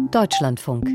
Deutschlandfunk.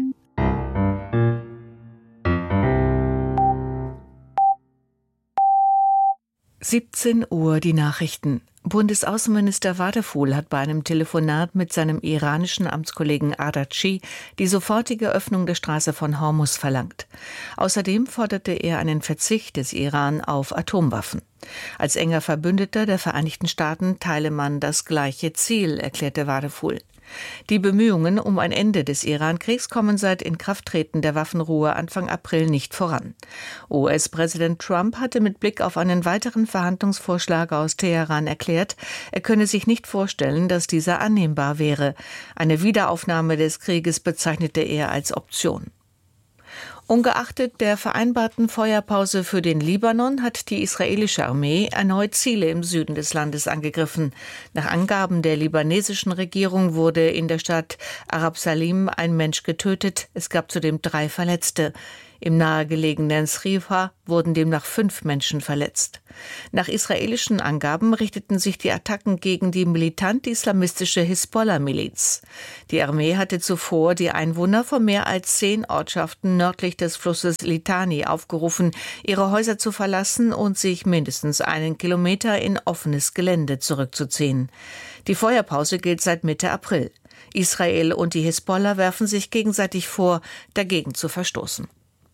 (17 Uhr) die Nachrichten. Bundesaußenminister Wadefuhl hat bei einem Telefonat mit seinem iranischen Amtskollegen Araghchi die sofortige Öffnung der Straße von Hormuz verlangt. Außerdem forderte er einen Verzicht des Iran auf Atomwaffen. Als enger Verbündeter der Vereinigten Staaten teile man das gleiche Ziel, erklärte Wadefuhl. Die Bemühungen um ein Ende des Iran-Kriegs kommen seit Inkrafttreten der Waffenruhe Anfang April nicht voran. US-Präsident Trump hatte mit Blick auf einen weiteren Verhandlungsvorschlag aus Teheran erklärt, er könne sich nicht vorstellen, dass dieser annehmbar wäre. Eine Wiederaufnahme des Krieges bezeichnete er als Option. Ungeachtet der vereinbarten Feuerpause für den Libanon hat die israelische Armee erneut Ziele im Süden des Landes angegriffen. Nach Angaben der libanesischen Regierung wurde in der Stadt Arab Salim ein Mensch getötet. Es gab zudem 3 Verletzte. Im nahegelegenen Srifa wurden demnach 5 Menschen verletzt. Nach israelischen Angaben richteten sich die Attacken gegen die militant-islamistische Hisbollah-Miliz. Die Armee hatte zuvor die Einwohner von mehr als 10 Ortschaften nördlich des Flusses Litani aufgerufen, ihre Häuser zu verlassen und sich mindestens 1 Kilometer in offenes Gelände zurückzuziehen. Die Feuerpause gilt seit Mitte April. Israel und die Hisbollah werfen sich gegenseitig vor, dagegen zu verstoßen.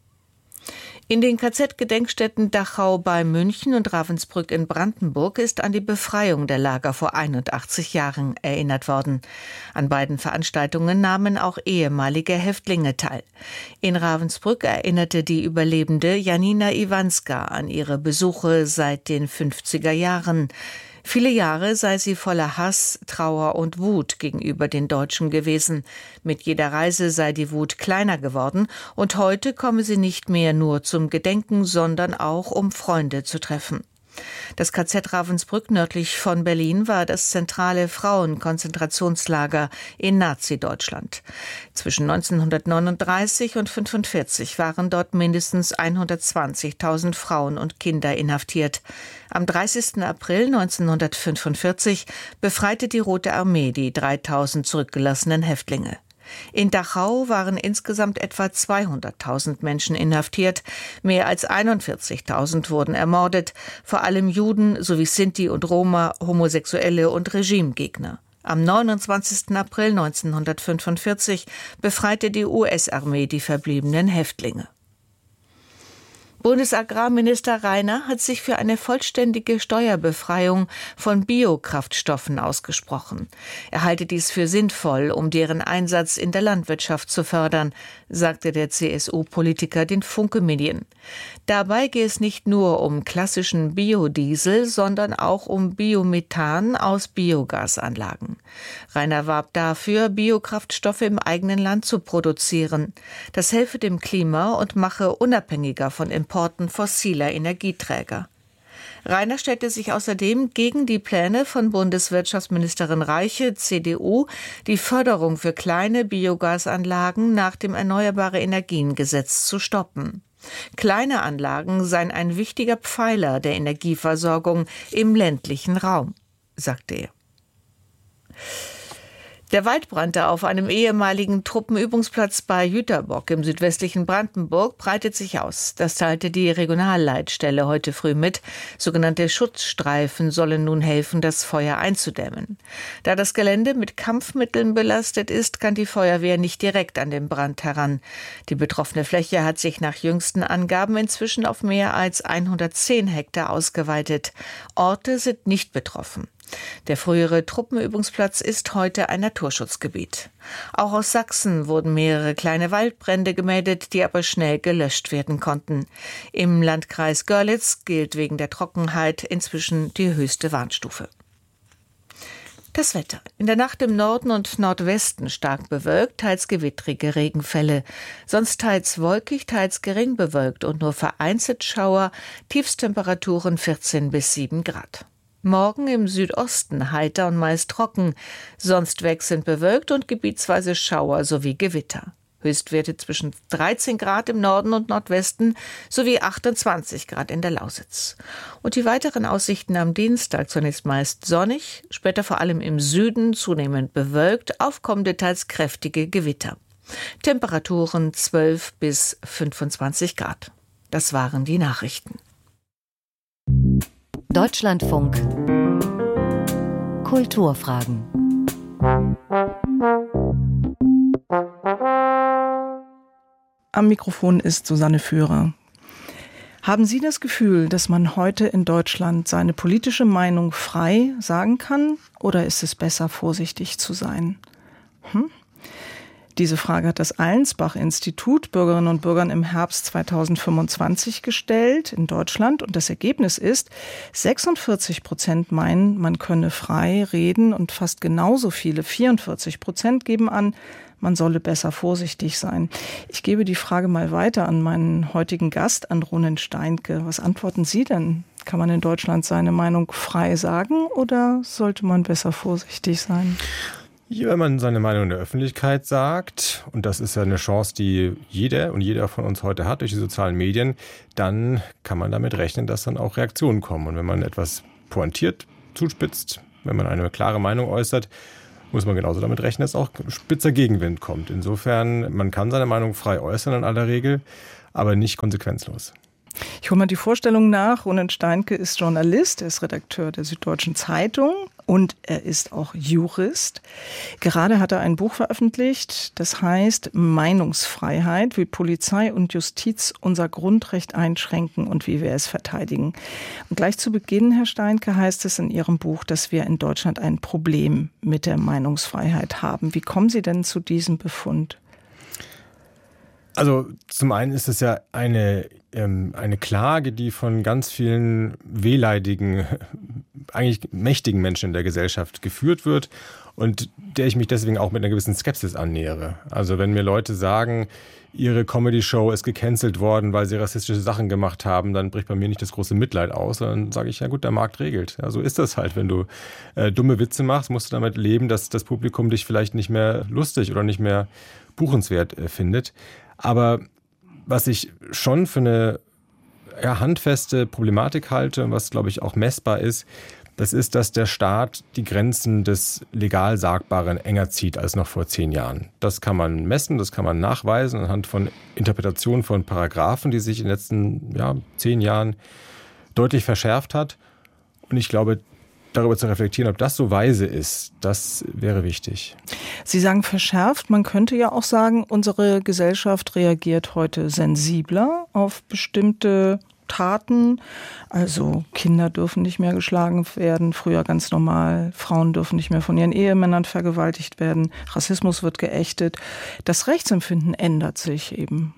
In den KZ-Gedenkstätten Dachau bei München und Ravensbrück in Brandenburg ist an die Befreiung der Lager vor 81 Jahren erinnert worden. An beiden Veranstaltungen nahmen auch ehemalige Häftlinge teil. In Ravensbrück erinnerte die Überlebende Janina Iwanska an ihre Besuche seit den 50er Jahren. Viele Jahre sei sie voller Hass, Trauer und Wut gegenüber den Deutschen gewesen. Mit jeder Reise sei die Wut kleiner geworden und heute komme sie nicht mehr nur zum Gedenken, sondern auch um Freunde zu treffen. Das KZ Ravensbrück nördlich von Berlin war das zentrale Frauenkonzentrationslager in Nazi-Deutschland. Zwischen 1939 und 1945 waren dort mindestens 120.000 Frauen und Kinder inhaftiert. Am 30. April 1945 befreite die Rote Armee die 3.000 zurückgelassenen Häftlinge. In Dachau waren insgesamt etwa 200.000 Menschen inhaftiert. Mehr als 41.000 wurden ermordet, vor allem Juden sowie Sinti und Roma, Homosexuelle und Regimegegner. Am 29. April 1945 befreite die US-Armee die verbliebenen Häftlinge. Bundesagrarminister Rainer hat sich für eine vollständige Steuerbefreiung von Biokraftstoffen ausgesprochen. Er halte dies für sinnvoll, um deren Einsatz in der Landwirtschaft zu fördern, sagte der CSU-Politiker den Funke Medien. Dabei gehe es nicht nur um klassischen Biodiesel, sondern auch um Biomethan aus Biogasanlagen. Rainer warb dafür, Biokraftstoffe im eigenen Land zu produzieren. Das helfe dem Klima und mache unabhängiger von Importen fossiler Energieträger. Rainer stellte sich außerdem gegen die Pläne von Bundeswirtschaftsministerin Reiche, CDU, die Förderung für kleine Biogasanlagen nach dem Erneuerbare-Energien-Gesetz zu stoppen. Kleine Anlagen seien ein wichtiger Pfeiler der Energieversorgung im ländlichen Raum, sagte er. Der Waldbrand auf einem ehemaligen Truppenübungsplatz bei Jüterbock im südwestlichen Brandenburg breitet sich aus. Das teilte die Regionalleitstelle heute früh mit. Sogenannte Schutzstreifen sollen nun helfen, das Feuer einzudämmen. Da das Gelände mit Kampfmitteln belastet ist, kann die Feuerwehr nicht direkt an den Brand heran. Die betroffene Fläche hat sich nach jüngsten Angaben inzwischen auf mehr als 110 Hektar ausgeweitet. Orte sind nicht betroffen. Der frühere Truppenübungsplatz ist heute ein Naturschutzgebiet. Auch aus Sachsen wurden mehrere kleine Waldbrände gemeldet, die aber schnell gelöscht werden konnten. Im Landkreis Görlitz gilt wegen der Trockenheit inzwischen die höchste Warnstufe. Das Wetter. In der Nacht im Norden und Nordwesten stark bewölkt, teils gewittrige Regenfälle. Sonst teils wolkig, teils gering bewölkt und nur vereinzelt Schauer. Tiefstemperaturen 14 bis 7 Grad. Morgen im Südosten heiter und meist trocken, sonst wechselnd bewölkt und gebietsweise Schauer sowie Gewitter. Höchstwerte zwischen 13 Grad im Norden und Nordwesten sowie 28 Grad in der Lausitz. Und die weiteren Aussichten am Dienstag zunächst meist sonnig, später vor allem im Süden zunehmend bewölkt, aufkommende teils kräftige Gewitter. Temperaturen 12 bis 25 Grad. Das waren die Nachrichten. Deutschlandfunk Kulturfragen. Am Mikrofon ist Susanne Führer. Haben Sie das Gefühl, dass man heute in Deutschland seine politische Meinung frei sagen kann, oder ist es besser, vorsichtig zu sein? Diese Frage hat das Allensbach-Institut Bürgerinnen und Bürgern im Herbst 2025 gestellt in Deutschland. Und das Ergebnis ist, 46% meinen, man könne frei reden und fast genauso viele, 44%, geben an, man solle besser vorsichtig sein. Ich gebe die Frage mal weiter an meinen heutigen Gast, an Ronen Steinke. Was antworten Sie denn? Kann man in Deutschland seine Meinung frei sagen oder sollte man besser vorsichtig sein? Wenn man seine Meinung in der Öffentlichkeit sagt, und das ist ja eine Chance, die jeder von uns heute hat durch die sozialen Medien, dann kann man damit rechnen, dass dann auch Reaktionen kommen. Und wenn man etwas pointiert zuspitzt, wenn man eine klare Meinung äußert, muss man genauso damit rechnen, dass auch spitzer Gegenwind kommt. Insofern, man kann seine Meinung frei äußern in aller Regel, aber nicht konsequenzlos. Ich hole mal die Vorstellung nach. Ronen Steinke ist Journalist, er ist Redakteur der Süddeutschen Zeitung und er ist auch Jurist. Gerade hat er ein Buch veröffentlicht, das heißt Meinungsfreiheit, wie Polizei und Justiz unser Grundrecht einschränken und wie wir es verteidigen. Und gleich zu Beginn, Herr Steinke, heißt es in Ihrem Buch, dass wir in Deutschland ein Problem mit der Meinungsfreiheit haben. Wie kommen Sie denn zu diesem Befund? Also zum einen ist es ja eine Klage, die von ganz vielen wehleidigen, eigentlich mächtigen Menschen in der Gesellschaft geführt wird und der ich mich deswegen auch mit einer gewissen Skepsis annähere. Also wenn mir Leute sagen, ihre Comedy-Show ist gecancelt worden, weil sie rassistische Sachen gemacht haben, dann bricht bei mir nicht das große Mitleid aus, sondern sage ich, ja gut, der Markt regelt. Ja, so ist das halt. Wenn du dumme Witze machst, musst du damit leben, dass das Publikum dich vielleicht nicht mehr lustig oder nicht mehr buchenswert findet. Aber was ich schon für eine handfeste Problematik halte und was, glaube ich, auch messbar ist, das ist, dass der Staat die Grenzen des legal Sagbaren enger zieht als noch vor 10 Jahren. Das kann man messen, das kann man nachweisen anhand von Interpretationen von Paragraphen, die sich in den letzten 10 Jahren deutlich verschärft hat. Und ich glaube, darüber zu reflektieren, ob das so weise ist, das wäre wichtig. Sie sagen verschärft, man könnte ja auch sagen, unsere Gesellschaft reagiert heute sensibler auf bestimmte Taten. Also Kinder dürfen nicht mehr geschlagen werden, früher ganz normal. Frauen dürfen nicht mehr von ihren Ehemännern vergewaltigt werden. Rassismus wird geächtet. Das Rechtsempfinden ändert sich eben.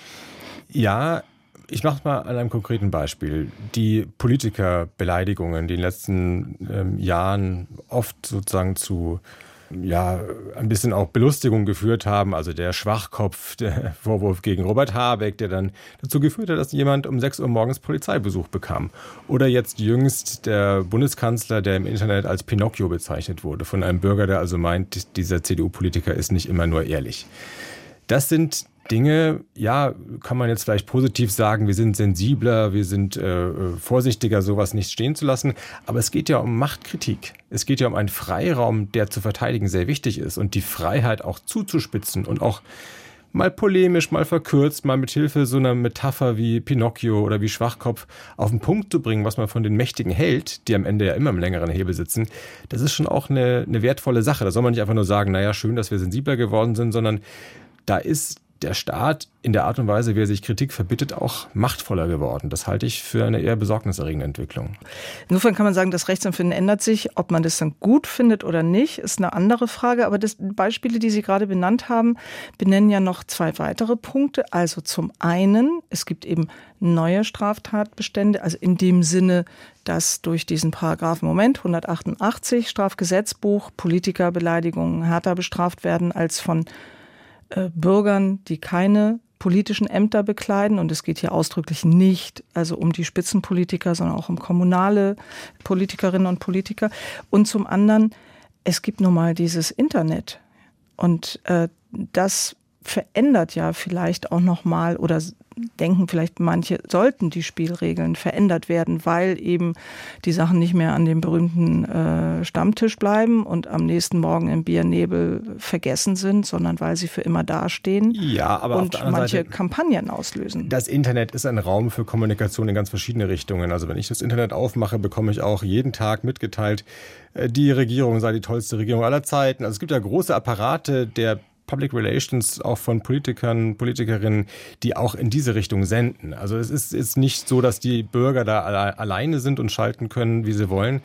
Ja, ich mache es mal an einem konkreten Beispiel. Die Politikerbeleidigungen, die in den letzten Jahren oft sozusagen zu ein bisschen auch Belustigung geführt haben. Also der Schwachkopf, der Vorwurf gegen Robert Habeck, der dann dazu geführt hat, dass jemand um 6 Uhr morgens Polizeibesuch bekam. Oder jetzt jüngst der Bundeskanzler, der im Internet als Pinocchio bezeichnet wurde, von einem Bürger, der also meint, dieser CDU-Politiker ist nicht immer nur ehrlich. Das sind Dinge, kann man jetzt vielleicht positiv sagen, wir sind sensibler, wir sind vorsichtiger, sowas nicht stehen zu lassen. Aber es geht ja um Machtkritik. Es geht ja um einen Freiraum, der zu verteidigen sehr wichtig ist. Und die Freiheit auch zuzuspitzen und auch mal polemisch, mal verkürzt, mal mit Hilfe so einer Metapher wie Pinocchio oder wie Schwachkopf auf den Punkt zu bringen, was man von den Mächtigen hält, die am Ende ja immer im längeren Hebel sitzen, das ist schon auch eine wertvolle Sache. Da soll man nicht einfach nur sagen, schön, dass wir sensibler geworden sind, sondern da ist der Staat in der Art und Weise, wie er sich Kritik verbittet, auch machtvoller geworden. Das halte ich für eine eher besorgniserregende Entwicklung. Insofern kann man sagen, das Rechtsempfinden ändert sich. Ob man das dann gut findet oder nicht, ist eine andere Frage. Aber die Beispiele, die Sie gerade benannt haben, benennen ja noch 2 weitere Punkte. Also zum einen, es gibt eben neue Straftatbestände, also in dem Sinne, dass durch diesen Paragraphen 188 Strafgesetzbuch Politikerbeleidigungen härter bestraft werden als von Bürgern, die keine politischen Ämter bekleiden. Und es geht hier ausdrücklich nicht also um die Spitzenpolitiker, sondern auch um kommunale Politikerinnen und Politiker. Und zum anderen, es gibt nun mal dieses Internet. Und das verändert ja vielleicht auch nochmal oder denken vielleicht manche, sollten die Spielregeln verändert werden, weil eben die Sachen nicht mehr an dem berühmten Stammtisch bleiben und am nächsten Morgen im Biernebel vergessen sind, sondern weil sie für immer dastehen aber und manche Kampagnen auslösen. Das Internet ist ein Raum für Kommunikation in ganz verschiedene Richtungen. Also wenn ich das Internet aufmache, bekomme ich auch jeden Tag mitgeteilt, die Regierung sei die tollste Regierung aller Zeiten. Also es gibt ja große Apparate der Public Relations auch von Politikern, Politikerinnen, die auch in diese Richtung senden. Also es ist nicht so, dass die Bürger da alleine sind und schalten können, wie sie wollen.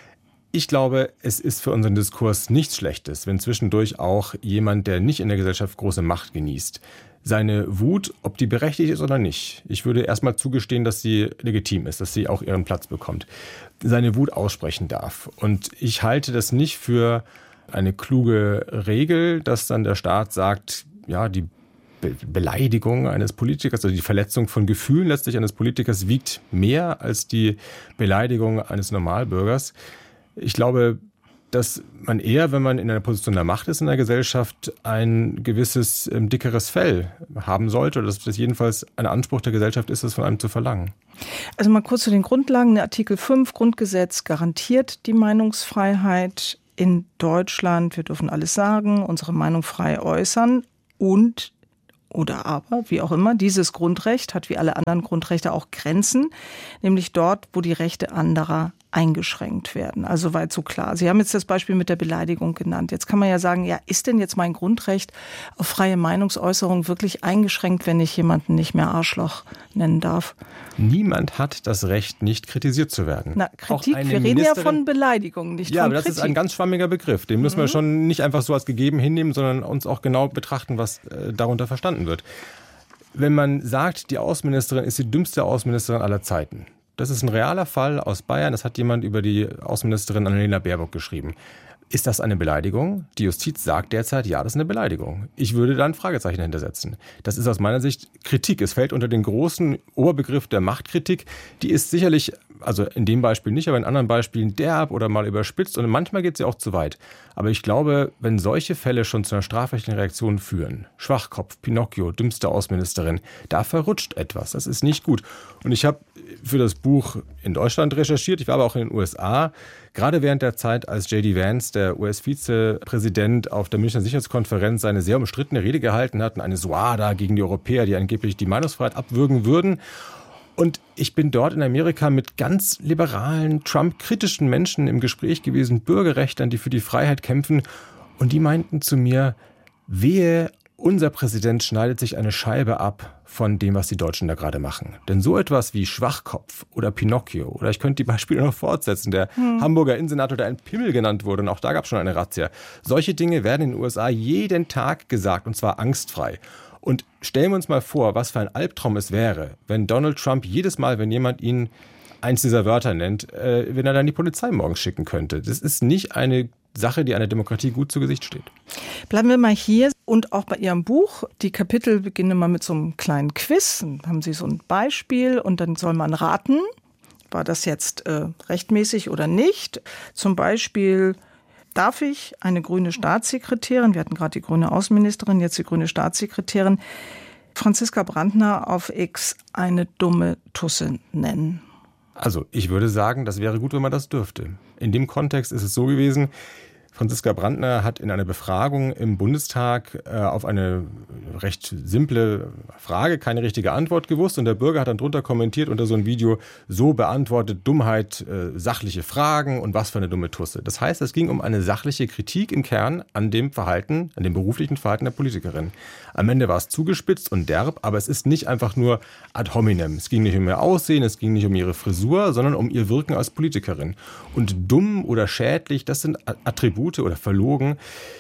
Ich glaube, es ist für unseren Diskurs nichts Schlechtes, wenn zwischendurch auch jemand, der nicht in der Gesellschaft große Macht genießt, seine Wut, ob die berechtigt ist oder nicht, ich würde erstmal zugestehen, dass sie legitim ist, dass sie auch ihren Platz bekommt, seine Wut aussprechen darf. Und ich halte das nicht für eine kluge Regel, dass dann der Staat sagt, ja, die Beleidigung eines Politikers, also die Verletzung von Gefühlen letztlich eines Politikers wiegt mehr als die Beleidigung eines Normalbürgers. Ich glaube, dass man eher, wenn man in einer Position der Macht ist in der Gesellschaft, ein gewisses dickeres Fell haben sollte, oder dass das jedenfalls ein Anspruch der Gesellschaft ist, das von einem zu verlangen. Also mal kurz zu den Grundlagen. Artikel 5 Grundgesetz garantiert die Meinungsfreiheit in Deutschland. Wir dürfen alles sagen, unsere Meinung frei äußern und oder aber, wie auch immer, dieses Grundrecht hat wie alle anderen Grundrechte auch Grenzen, nämlich dort, wo die Rechte anderer eingeschränkt werden. Also weit so klar. Sie haben jetzt das Beispiel mit der Beleidigung genannt. Jetzt kann man ja sagen, ja, ist denn jetzt mein Grundrecht auf freie Meinungsäußerung wirklich eingeschränkt, wenn ich jemanden nicht mehr Arschloch nennen darf? Niemand hat das Recht, nicht kritisiert zu werden. Na, Kritik, wir reden ja von Beleidigung, nicht von Kritik. Ja, aber das ist ein ganz schwammiger Begriff. Den müssen wir schon nicht einfach so als gegeben hinnehmen, sondern uns auch genau betrachten, was darunter verstanden wird. Wenn man sagt, die Außenministerin ist die dümmste Außenministerin aller Zeiten, das ist ein realer Fall aus Bayern. Das hat jemand über die Außenministerin Annalena Baerbock geschrieben. Ist das eine Beleidigung? Die Justiz sagt derzeit, ja, das ist eine Beleidigung. Ich würde da ein Fragezeichen hintersetzen. Das ist aus meiner Sicht Kritik. Es fällt unter den großen Oberbegriff der Machtkritik. Die ist sicherlich, also in dem Beispiel nicht, aber in anderen Beispielen derb oder mal überspitzt. Und manchmal geht sie auch zu weit. Aber ich glaube, wenn solche Fälle schon zu einer strafrechtlichen Reaktion führen, Schwachkopf, Pinocchio, dümmste Außenministerin, da verrutscht etwas. Das ist nicht gut. Und ich habe für das Buch in Deutschland recherchiert. Ich war aber auch in den USA. Gerade während der Zeit, als J.D. Vance, der US-Vizepräsident, auf der Münchner Sicherheitskonferenz seine sehr umstrittene Rede gehalten hat, eine Suada gegen die Europäer, die angeblich die Meinungsfreiheit abwürgen würden. Und ich bin dort in Amerika mit ganz liberalen, Trump-kritischen Menschen im Gespräch gewesen, Bürgerrechtlern, die für die Freiheit kämpfen. Und die meinten zu mir, wehe, unser Präsident schneidet sich eine Scheibe ab von dem, was die Deutschen da gerade machen. Denn so etwas wie Schwachkopf oder Pinocchio, oder ich könnte die Beispiele noch fortsetzen, der Hamburger Innensenator, der ein Pimmel genannt wurde, und auch da gab es schon eine Razzia. Solche Dinge werden in den USA jeden Tag gesagt, und zwar angstfrei. Und stellen wir uns mal vor, was für ein Albtraum es wäre, wenn Donald Trump jedes Mal, wenn jemand ihn eins dieser Wörter nennt, wenn er dann die Polizei morgens schicken könnte. Das ist nicht eine Sache, die einer Demokratie gut zu Gesicht steht. Bleiben wir mal hier und auch bei Ihrem Buch. Die Kapitel beginnen immer mit so einem kleinen Quiz. Dann haben Sie so ein Beispiel und dann soll man raten, war das jetzt rechtmäßig oder nicht. Zum Beispiel, darf ich eine grüne Staatssekretärin, wir hatten gerade die grüne Außenministerin, jetzt die grüne Staatssekretärin, Franziska Brandner auf X eine dumme Tusse nennen? Also ich würde sagen, das wäre gut, wenn man das dürfte. In dem Kontext ist es so gewesen, Franziska Brandner hat in einer Befragung im Bundestag auf eine recht simple Frage keine richtige Antwort gewusst. Und der Bürger hat dann drunter kommentiert unter so ein Video, so beantwortet Dummheit sachliche Fragen und was für eine dumme Tusse. Das heißt, es ging um eine sachliche Kritik im Kern an dem Verhalten, an dem beruflichen Verhalten der Politikerin. Am Ende war es zugespitzt und derb, aber es ist nicht einfach nur ad hominem. Es ging nicht um ihr Aussehen, es ging nicht um ihre Frisur, sondern um ihr Wirken als Politikerin. Und dumm oder schädlich, das sind Attribute oder verlogen,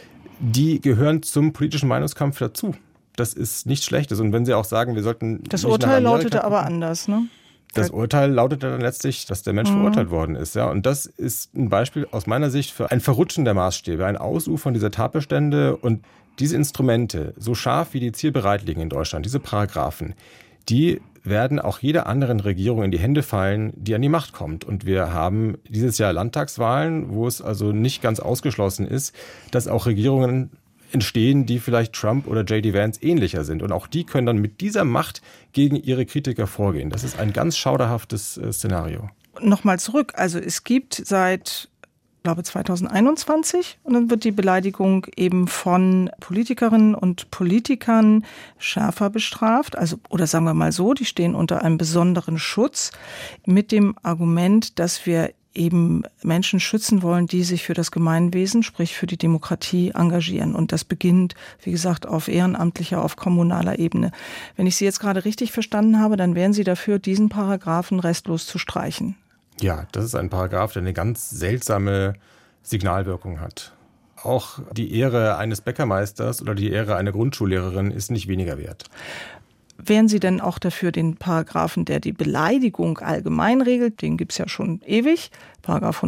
die gehören zum politischen Meinungskampf dazu. Das ist nichts Schlechtes. Und wenn Sie auch sagen, wir sollten... Das Urteil lautete aber anders, ne? Das Urteil lautete dann letztlich, dass der Mensch verurteilt worden ist. Ja. Und das ist ein Beispiel aus meiner Sicht für ein Verrutschen der Maßstäbe, ein Ausufern dieser Tatbestände. Und diese Instrumente, so scharf wie die zielbereit liegen in Deutschland, diese Paragraphen, die werden auch jeder anderen Regierung in die Hände fallen, die an die Macht kommt. Und wir haben dieses Jahr Landtagswahlen, wo es also nicht ganz ausgeschlossen ist, dass auch Regierungen entstehen, die vielleicht Trump oder J.D. Vance ähnlicher sind. Und auch die können dann mit dieser Macht gegen ihre Kritiker vorgehen. Das ist ein ganz schauderhaftes Szenario. Nochmal zurück. Also es gibt seit, glaube 2021, und dann wird die Beleidigung eben von Politikerinnen und Politikern schärfer bestraft. Also, oder sagen wir mal so, die stehen unter einem besonderen Schutz mit dem Argument, dass wir eben Menschen schützen wollen, die sich für das Gemeinwesen, sprich für die Demokratie, engagieren. Und das beginnt, wie gesagt, auf ehrenamtlicher, auf kommunaler Ebene. Wenn ich Sie jetzt gerade richtig verstanden habe, dann wären Sie dafür, diesen Paragraphen restlos zu streichen. Ja, das ist ein Paragraph, der eine ganz seltsame Signalwirkung hat. Auch die Ehre eines Bäckermeisters oder die Ehre einer Grundschullehrerin ist nicht weniger wert. Wären Sie denn auch dafür, den Paragraphen, der die Beleidigung allgemein regelt, den gibt es ja schon ewig, Paragraph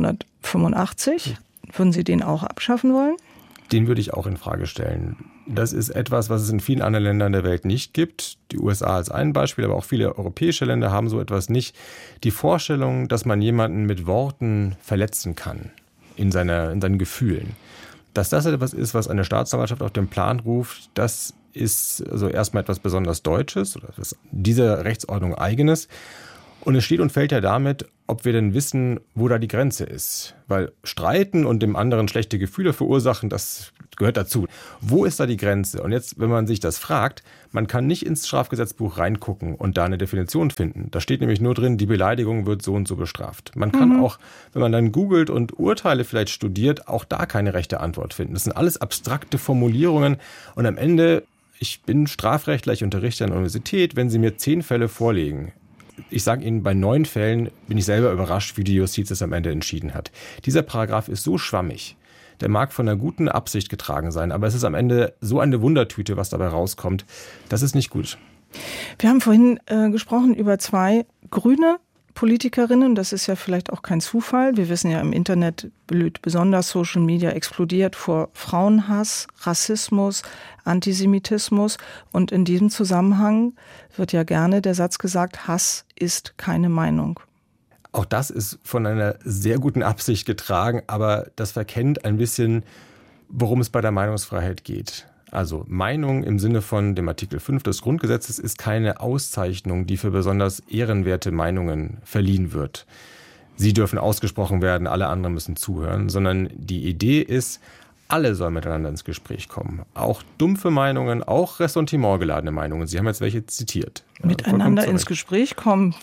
185, würden Sie den auch abschaffen wollen? Den würde ich auch in Frage stellen. Das ist etwas, was es in vielen anderen Ländern der Welt nicht gibt. Die USA als ein Beispiel, aber auch viele europäische Länder haben so etwas nicht. Die Vorstellung, dass man jemanden mit Worten verletzen kann in seinen Gefühlen, dass das etwas ist, was eine Staatsanwaltschaft auf den Plan ruft, das ist also erstmal etwas besonders Deutsches oder dieser Rechtsordnung eigenes. Und es steht und fällt ja damit, ob wir denn wissen, wo da die Grenze ist. Weil streiten und dem anderen schlechte Gefühle verursachen, das gehört dazu. Wo ist da die Grenze? Und jetzt, wenn man sich das fragt, man kann nicht ins Strafgesetzbuch reingucken und da eine Definition finden. Da steht nämlich nur drin, die Beleidigung wird so und so bestraft. Man kann auch, wenn man dann googelt und Urteile vielleicht studiert, auch da keine rechte Antwort finden. Das sind alles abstrakte Formulierungen und am Ende, ich bin Strafrechtler, ich unterrichte an der Universität, wenn Sie mir 10 Fälle vorlegen, ich sage Ihnen, bei 9 Fällen bin ich selber überrascht, wie die Justiz es am Ende entschieden hat. Dieser Paragraph ist so schwammig. Der mag von einer guten Absicht getragen sein, aber es ist am Ende so eine Wundertüte, was dabei rauskommt. Das ist nicht gut. Wir haben vorhin gesprochen über 2 grüne Politikerinnen. Das ist ja vielleicht auch kein Zufall. Wir wissen ja, im Internet blüht besonders Social Media, explodiert vor Frauenhass, Rassismus, Antisemitismus. Und in diesem Zusammenhang wird ja gerne der Satz gesagt, Hass ist keine Meinung. Auch das ist von einer sehr guten Absicht getragen, aber das verkennt ein bisschen, worum es bei der Meinungsfreiheit geht. Also Meinung im Sinne von dem Artikel 5 des Grundgesetzes ist keine Auszeichnung, die für besonders ehrenwerte Meinungen verliehen wird. Sie dürfen ausgesprochen werden, alle anderen müssen zuhören, sondern die Idee ist, alle sollen miteinander ins Gespräch kommen. Auch dumpfe Meinungen, auch ressentimentgeladene Meinungen. Sie haben jetzt welche zitiert. Miteinander ins Gespräch kommen,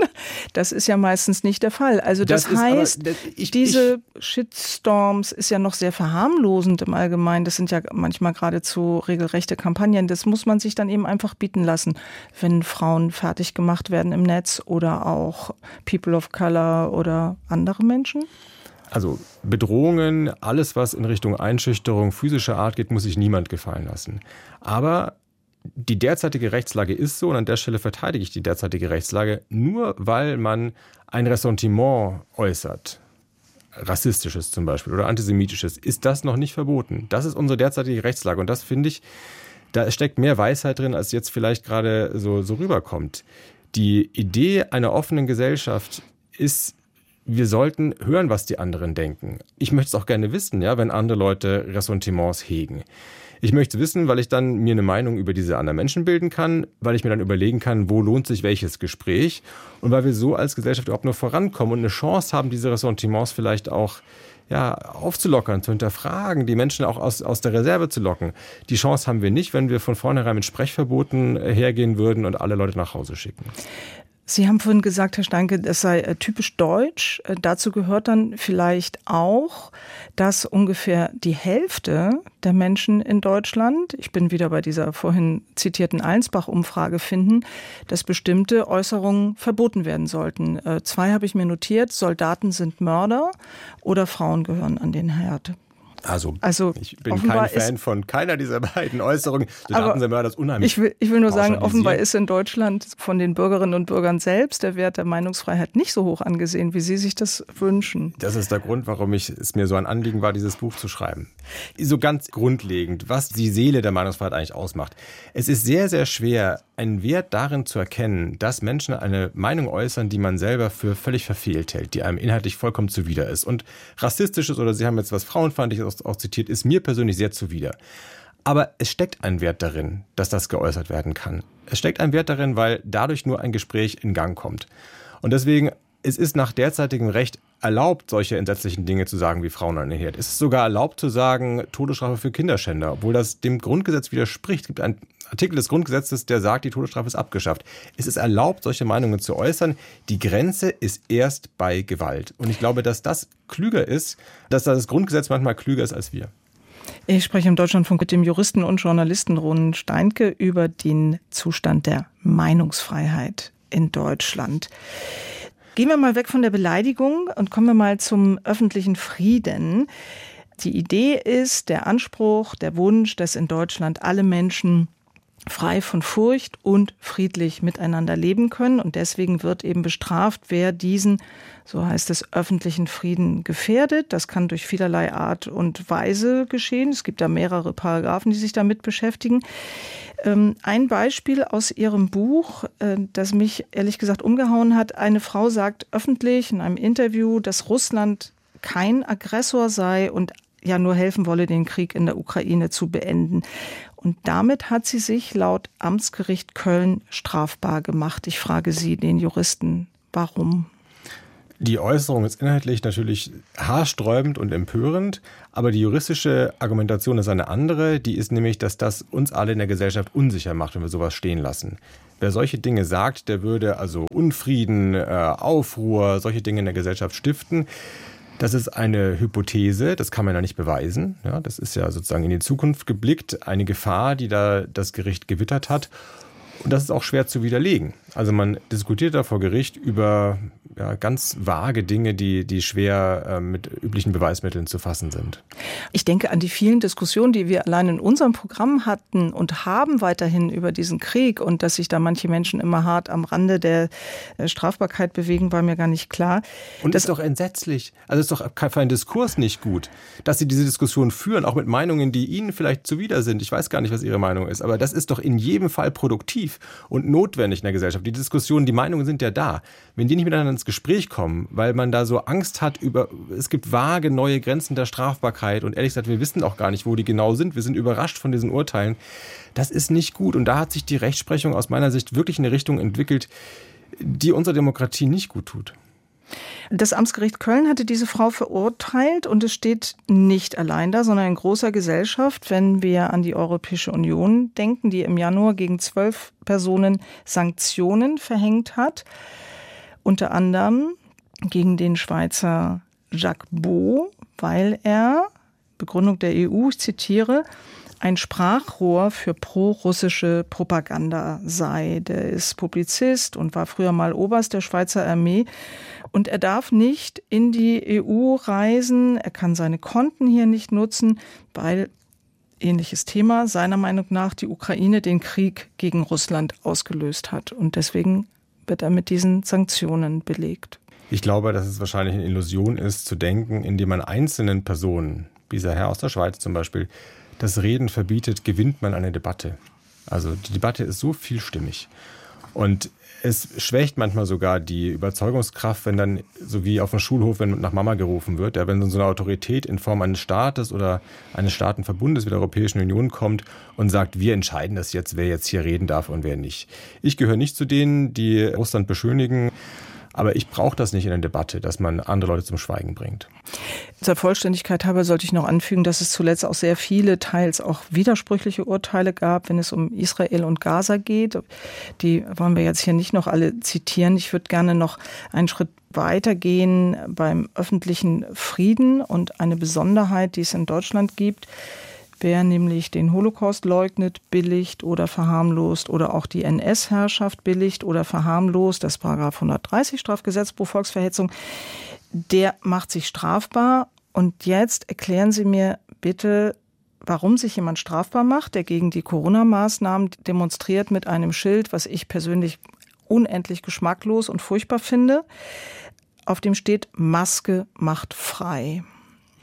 das ist ja meistens nicht der Fall. Also das heißt, diese Shitstorms ist ja noch sehr verharmlosend im Allgemeinen. Das sind ja manchmal geradezu regelrechte Kampagnen. Das muss man sich dann eben einfach bieten lassen, wenn Frauen fertig gemacht werden im Netz oder auch People of Color oder andere Menschen. Also Bedrohungen, alles was in Richtung Einschüchterung physischer Art geht, muss sich niemand gefallen lassen. Aber die derzeitige Rechtslage ist so, und an der Stelle verteidige ich die derzeitige Rechtslage, nur weil man ein Ressentiment äußert, rassistisches zum Beispiel oder antisemitisches, ist das noch nicht verboten. Das ist unsere derzeitige Rechtslage und das finde ich, da steckt mehr Weisheit drin, als jetzt vielleicht gerade so rüberkommt. Die Idee einer offenen Gesellschaft ist, wir sollten hören, was die anderen denken. Ich möchte es auch gerne wissen, ja, wenn andere Leute Ressentiments hegen. Ich möchte es wissen, weil ich dann mir eine Meinung über diese anderen Menschen bilden kann, weil ich mir dann überlegen kann, wo lohnt sich welches Gespräch und weil wir so als Gesellschaft überhaupt nur vorankommen und eine Chance haben, diese Ressentiments vielleicht auch aufzulockern, zu hinterfragen, die Menschen auch aus der Reserve zu locken. Die Chance haben wir nicht, wenn wir von vornherein mit Sprechverboten hergehen würden und alle Leute nach Hause schicken. Sie haben vorhin gesagt, Herr Steinke, das sei typisch deutsch. Dazu gehört dann vielleicht auch, dass ungefähr die Hälfte der Menschen in Deutschland, ich bin wieder bei dieser vorhin zitierten Allensbach-Umfrage, finden, dass bestimmte Äußerungen verboten werden sollten. 2 habe ich mir notiert, Soldaten sind Mörder oder Frauen gehören an den Herd. Also ich bin kein Fan von keiner dieser beiden Äußerungen. Soldaten sind Mörder, das ist unheimlich. Ich will nur sagen, offenbar ist in Deutschland von den Bürgerinnen und Bürgern selbst der Wert der Meinungsfreiheit nicht so hoch angesehen, wie Sie sich das wünschen. Das ist der Grund, warum es mir so ein Anliegen war, dieses Buch zu schreiben. So ganz grundlegend, was die Seele der Meinungsfreiheit eigentlich ausmacht. Es ist sehr, sehr schwer, einen Wert darin zu erkennen, dass Menschen eine Meinung äußern, die man selber für völlig verfehlt hält, die einem inhaltlich vollkommen zuwider ist. Und rassistisches oder Sie haben jetzt was Frauenfeindliches auch zitiert, ist mir persönlich sehr zuwider. Aber es steckt ein Wert darin, dass das geäußert werden kann. Es steckt ein Wert darin, weil dadurch nur ein Gespräch in Gang kommt. Und deswegen, es ist nach derzeitigem Recht erlaubt, solche entsetzlichen Dinge zu sagen wie Frauenuneinigkeit. Es ist sogar erlaubt zu sagen, Todesstrafe für Kinderschänder, obwohl das dem Grundgesetz widerspricht. Es gibt einen Artikel des Grundgesetzes, der sagt, die Todesstrafe ist abgeschafft. Es ist erlaubt, solche Meinungen zu äußern. Die Grenze ist erst bei Gewalt. Und ich glaube, dass das klüger ist, dass das Grundgesetz manchmal klüger ist als wir. Ich spreche im Deutschlandfunk mit dem Juristen und Journalisten Ronen Steinke über den Zustand der Meinungsfreiheit in Deutschland. Gehen wir mal weg von der Beleidigung und kommen wir mal zum öffentlichen Frieden. Die Idee ist, der Anspruch, der Wunsch, dass in Deutschland alle Menschen frei von Furcht und friedlich miteinander leben können. Und deswegen wird eben bestraft, wer diesen, so heißt es, öffentlichen Frieden gefährdet. Das kann durch vielerlei Art und Weise geschehen. Es gibt da mehrere Paragraphen, die sich damit beschäftigen. Ein Beispiel aus Ihrem Buch, das mich ehrlich gesagt umgehauen hat. Eine Frau sagt öffentlich in einem Interview, dass Russland kein Aggressor sei und ja nur helfen wolle, den Krieg in der Ukraine zu beenden. Und damit hat sie sich laut Amtsgericht Köln strafbar gemacht. Ich frage Sie, den Juristen, warum? Die Äußerung ist inhaltlich natürlich haarsträubend und empörend, aber die juristische Argumentation ist eine andere. Die ist nämlich, dass das uns alle in der Gesellschaft unsicher macht, wenn wir sowas stehen lassen. Wer solche Dinge sagt, der würde also Unfrieden, Aufruhr, solche Dinge in der Gesellschaft stiften. Das ist eine Hypothese, das kann man ja nicht beweisen. Ja, das ist ja sozusagen in die Zukunft geblickt, eine Gefahr, die da das Gericht gewittert hat. Und das ist auch schwer zu widerlegen. Also man diskutiert da vor Gericht über ganz vage Dinge, die schwer mit üblichen Beweismitteln zu fassen sind. Ich denke an die vielen Diskussionen, die wir allein in unserem Programm hatten und haben weiterhin über diesen Krieg. Und dass sich da manche Menschen immer hart am Rande der Strafbarkeit bewegen, war mir gar nicht klar. Und das ist doch entsetzlich. Also ist doch für einen Diskurs nicht gut, dass Sie diese Diskussion führen, auch mit Meinungen, die Ihnen vielleicht zuwider sind. Ich weiß gar nicht, was Ihre Meinung ist, aber das ist doch in jedem Fall produktiv und notwendig in der Gesellschaft. Die Diskussionen, die Meinungen sind ja da. Wenn die nicht miteinander ins Gespräch kommen, weil man da so Angst hat es gibt vage neue Grenzen der Strafbarkeit und ehrlich gesagt, wir wissen auch gar nicht, wo die genau sind. Wir sind überrascht von diesen Urteilen. Das ist nicht gut und da hat sich die Rechtsprechung aus meiner Sicht wirklich in eine Richtung entwickelt, die unserer Demokratie nicht gut tut. Das Amtsgericht Köln hatte diese Frau verurteilt und es steht nicht allein da, sondern in großer Gesellschaft, wenn wir an die Europäische Union denken, die im Januar gegen 12 Personen Sanktionen verhängt hat. Unter anderem gegen den Schweizer Jacques Beau, weil er, Begründung der EU, ich zitiere, ein Sprachrohr für pro-russische Propaganda sei. Der ist Publizist und war früher mal Oberst der Schweizer Armee. Und er darf nicht in die EU reisen. Er kann seine Konten hier nicht nutzen, weil, ähnliches Thema, seiner Meinung nach die Ukraine den Krieg gegen Russland ausgelöst hat. Und deswegen wird er mit diesen Sanktionen belegt. Ich glaube, dass es wahrscheinlich eine Illusion ist, zu denken, indem man einzelnen Personen, wie dieser Herr aus der Schweiz zum Beispiel, das Reden verbietet, gewinnt man eine Debatte. Also die Debatte ist so vielstimmig. Und es schwächt manchmal sogar die Überzeugungskraft, wenn dann, so wie auf dem Schulhof, wenn nach Mama gerufen wird, wenn so eine Autorität in Form eines Staates oder eines Staatenverbundes wie der Europäischen Union kommt und sagt, wir entscheiden das jetzt, wer jetzt hier reden darf und wer nicht. Ich gehöre nicht zu denen, die Russland beschönigen. Aber ich brauche das nicht in der Debatte, dass man andere Leute zum Schweigen bringt. Zur Vollständigkeit halber sollte ich noch anfügen, dass es zuletzt auch sehr viele, teils auch widersprüchliche Urteile gab, wenn es um Israel und Gaza geht. Die wollen wir jetzt hier nicht noch alle zitieren. Ich würde gerne noch einen Schritt weitergehen beim öffentlichen Frieden und eine Besonderheit, die es in Deutschland gibt. Wer nämlich den Holocaust leugnet, billigt oder verharmlost oder auch die NS-Herrschaft billigt oder verharmlost, das Paragraph 130 Strafgesetzbuch Volksverhetzung, der macht sich strafbar. Und jetzt erklären Sie mir bitte, warum sich jemand strafbar macht, der gegen die Corona-Maßnahmen demonstriert mit einem Schild, was ich persönlich unendlich geschmacklos und furchtbar finde. Auf dem steht, Maske macht frei.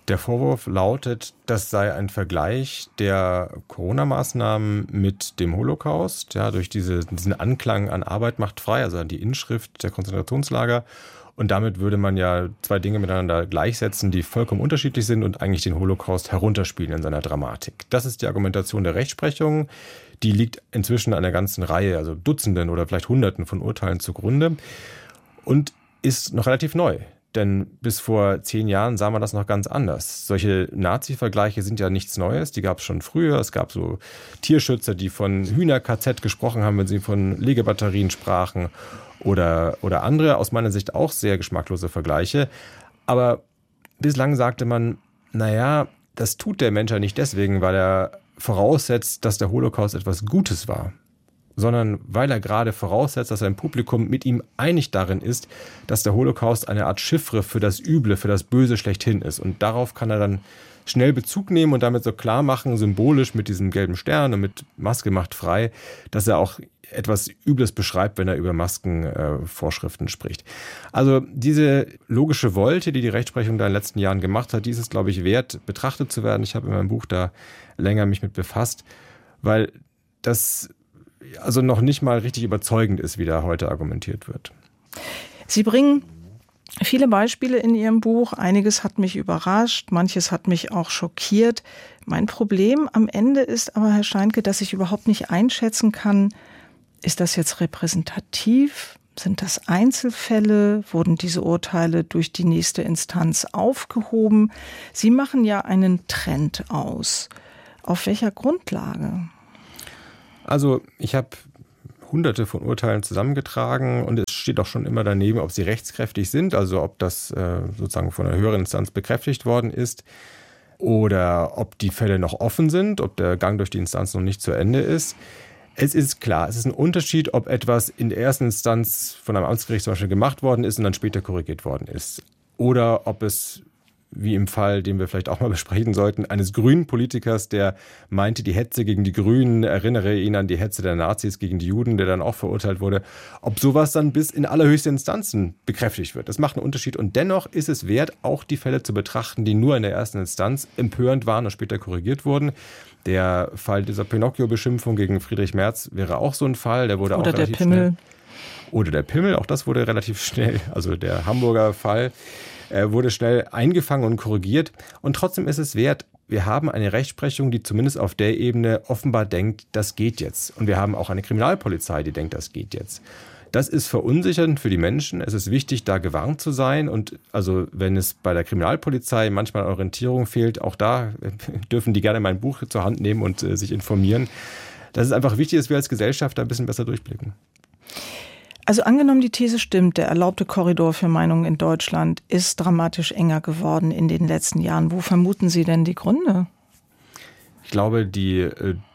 Der Vorwurf lautet, das sei ein Vergleich der Corona-Maßnahmen mit dem Holocaust, ja, durch diesen Anklang an Arbeit macht frei, also an die Inschrift der Konzentrationslager. Und damit würde man ja zwei Dinge miteinander gleichsetzen, die vollkommen unterschiedlich sind und eigentlich den Holocaust herunterspielen in seiner Dramatik. Das ist die Argumentation der Rechtsprechung. Die liegt inzwischen einer ganzen Reihe, also Dutzenden oder vielleicht Hunderten von Urteilen zugrunde und ist noch relativ neu. Denn bis vor 10 Jahren sah man das noch ganz anders. Solche Nazi-Vergleiche sind ja nichts Neues, die gab es schon früher. Es gab so Tierschützer, die von Hühner-KZ gesprochen haben, wenn sie von Legebatterien sprachen oder andere, aus meiner Sicht auch sehr geschmacklose Vergleiche. Aber bislang sagte man, naja, das tut der Mensch ja nicht deswegen, weil er voraussetzt, dass der Holocaust etwas Gutes war, sondern weil er gerade voraussetzt, dass ein Publikum mit ihm einig darin ist, dass der Holocaust eine Art Chiffre für das Üble, für das Böse schlechthin ist. Und darauf kann er dann schnell Bezug nehmen und damit so klar machen, symbolisch mit diesem gelben Stern und mit Maske macht frei, dass er auch etwas Übles beschreibt, wenn er über Maskenvorschriften spricht. Also diese logische Wolte, die Rechtsprechung da in den letzten Jahren gemacht hat, die ist es, glaube ich, wert, betrachtet zu werden. Ich habe in meinem Buch da länger mich mit befasst, weil das also noch nicht mal richtig überzeugend ist, wie da heute argumentiert wird. Sie bringen viele Beispiele in Ihrem Buch. Einiges hat mich überrascht, manches hat mich auch schockiert. Mein Problem am Ende ist aber, Herr Steinke, dass ich überhaupt nicht einschätzen kann, ist das jetzt repräsentativ? Sind das Einzelfälle? Wurden diese Urteile durch die nächste Instanz aufgehoben? Sie machen ja einen Trend aus. Auf welcher Grundlage? Also ich habe Hunderte von Urteilen zusammengetragen und es steht auch schon immer daneben, ob sie rechtskräftig sind, also ob das sozusagen von einer höheren Instanz bekräftigt worden ist oder ob die Fälle noch offen sind, ob der Gang durch die Instanz noch nicht zu Ende ist. Es ist klar, es ist ein Unterschied, ob etwas in der ersten Instanz von einem Amtsgericht zum Beispiel gemacht worden ist und dann später korrigiert worden ist. Oder ob es, wie im Fall, den wir vielleicht auch mal besprechen sollten, eines grünen Politikers, der meinte, die Hetze gegen die Grünen erinnere ihn an die Hetze der Nazis gegen die Juden, der dann auch verurteilt wurde, ob sowas dann bis in allerhöchste Instanzen bekräftigt wird. Das macht einen Unterschied und dennoch ist es wert, auch die Fälle zu betrachten, die nur in der ersten Instanz empörend waren und später korrigiert wurden. Der Fall dieser Pinocchio-Beschimpfung gegen Friedrich Merz wäre auch so ein Fall, der wurde auch relativ schnell. Oder der Pimmel, auch das wurde relativ schnell, also der Hamburger Fall, wurde schnell eingefangen und korrigiert. Und trotzdem ist es wert, wir haben eine Rechtsprechung, die zumindest auf der Ebene offenbar denkt, das geht jetzt. Und wir haben auch eine Kriminalpolizei, die denkt, das geht jetzt. Das ist verunsichernd für die Menschen. Es ist wichtig, da gewarnt zu sein. Und also wenn es bei der Kriminalpolizei manchmal Orientierung fehlt, auch da dürfen die gerne mein Buch zur Hand nehmen und sich informieren. Das ist einfach wichtig, dass wir als Gesellschaft da ein bisschen besser durchblicken. Also angenommen, die These stimmt, der erlaubte Korridor für Meinungen in Deutschland ist dramatisch enger geworden in den letzten Jahren. Wo vermuten Sie denn die Gründe? Ich glaube, die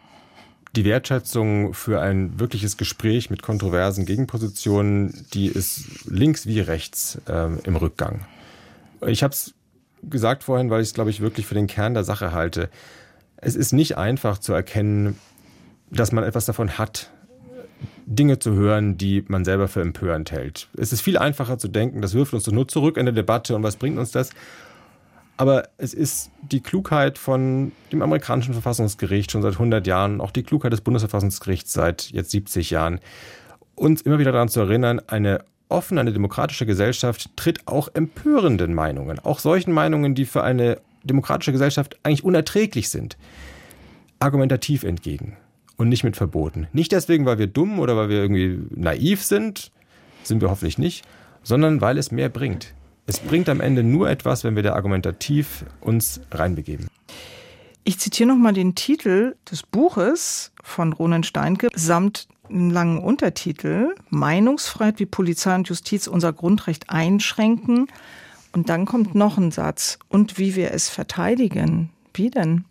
Wertschätzung für ein wirkliches Gespräch mit kontroversen Gegenpositionen, die ist links wie rechts im Rückgang. Ich habe es gesagt vorhin, weil ich es, glaube ich, wirklich für den Kern der Sache halte. Es ist nicht einfach zu erkennen, dass man etwas davon hat, Dinge zu hören, die man selber für empörend hält. Es ist viel einfacher zu denken, das wirft uns doch nur zurück in der Debatte und was bringt uns das? Aber es ist die Klugheit von dem amerikanischen Verfassungsgericht schon seit 100 Jahren, auch die Klugheit des Bundesverfassungsgerichts seit jetzt 70 Jahren, uns immer wieder daran zu erinnern, eine offene, eine demokratische Gesellschaft tritt auch empörenden Meinungen, auch solchen Meinungen, die für eine demokratische Gesellschaft eigentlich unerträglich sind, argumentativ entgegen. Und nicht mit Verboten. Nicht deswegen, weil wir dumm oder weil wir irgendwie naiv sind wir hoffentlich nicht, sondern weil es mehr bringt. Es bringt am Ende nur etwas, wenn wir da argumentativ uns reinbegeben. Ich zitiere nochmal den Titel des Buches von Ronen Steinke samt einem langen Untertitel: Meinungsfreiheit, wie Polizei und Justiz unser Grundrecht einschränken. Und dann kommt noch ein Satz: und wie wir es verteidigen. Wie denn?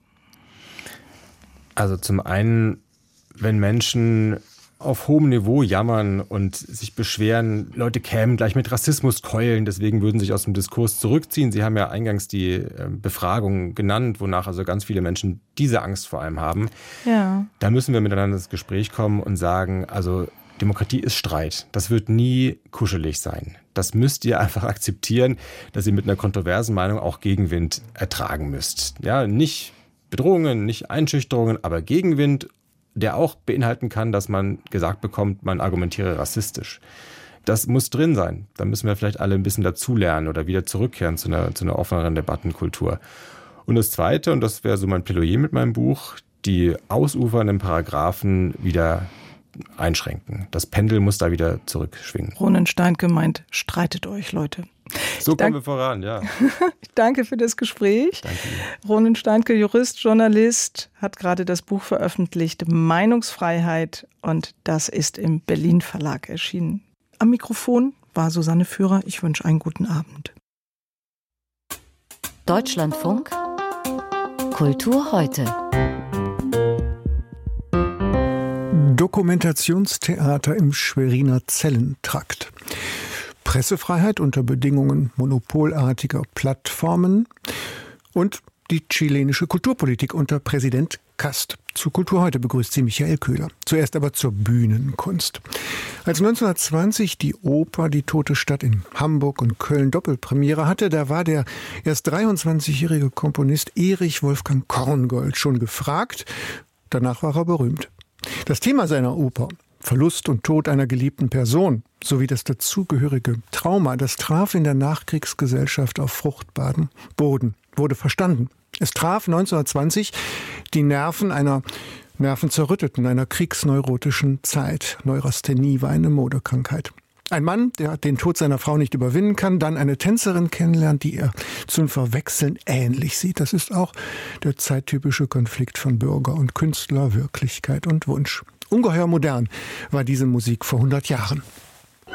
Also zum einen, wenn Menschen auf hohem Niveau jammern und sich beschweren, Leute kämen gleich mit Rassismuskeulen, deswegen würden sich aus dem Diskurs zurückziehen. Sie haben ja eingangs die Befragung genannt, wonach also ganz viele Menschen diese Angst vor allem haben. Ja. Da müssen wir miteinander ins Gespräch kommen und sagen, also Demokratie ist Streit. Das wird nie kuschelig sein. Das müsst ihr einfach akzeptieren, dass ihr mit einer kontroversen Meinung auch Gegenwind ertragen müsst. Ja, nicht Bedrohungen, nicht Einschüchterungen, aber Gegenwind, der auch beinhalten kann, dass man gesagt bekommt, man argumentiere rassistisch. Das muss drin sein. Da müssen wir vielleicht alle ein bisschen dazulernen oder wieder zurückkehren zu einer offeneren Debattenkultur. Und das Zweite, und das wäre so mein Plädoyer mit meinem Buch, die ausufernden Paragraphen wieder einschränken. Das Pendel muss da wieder zurückschwingen. Ronen Steinke meint, streitet euch, Leute. So kommen wir voran, ja. Ich danke für das Gespräch. Danke Ihnen. Ronen Steinke, Jurist, Journalist, hat gerade das Buch veröffentlicht, Meinungsfreiheit, und das ist im Berlin Verlag erschienen. Am Mikrofon war Susanne Führer. Ich wünsche einen guten Abend. Deutschlandfunk Kultur heute. Dokumentationstheater im Schweriner Zellentrakt. Pressefreiheit unter Bedingungen monopolartiger Plattformen und die chilenische Kulturpolitik unter Präsident Kast. Zu Kultur heute begrüßt sie Michael Köhler. Zuerst aber zur Bühnenkunst. Als 1920 die Oper Die Tote Stadt in Hamburg und Köln Doppelpremiere hatte, da war der erst 23-jährige Komponist Erich Wolfgang Korngold schon gefragt. Danach war er berühmt. Das Thema seiner Oper, Verlust und Tod einer geliebten Person, sowie das dazugehörige Trauma, das traf in der Nachkriegsgesellschaft auf fruchtbaren Boden, wurde verstanden. Es traf 1920 die Nerven einer nervenzerrütteten, einer kriegsneurotischen Zeit. Neurasthenie war eine Modekrankheit. Ein Mann, der den Tod seiner Frau nicht überwinden kann, dann eine Tänzerin kennenlernt, die er zum Verwechseln ähnlich sieht. Das ist auch der zeittypische Konflikt von Bürger und Künstler, Wirklichkeit und Wunsch. Ungeheuer modern war diese Musik vor 100 Jahren.